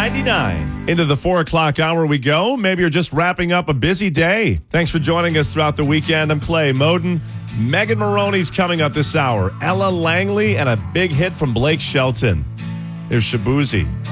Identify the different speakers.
Speaker 1: $9.99. Into the 4 o'clock hour we go. Maybe you're just wrapping up a busy day. Thanks for joining us throughout the weekend. I'm Clay Moden. Megan Maroney's coming up this hour. Ella Langley and a big hit from Blake Shelton. Here's Shabuzi.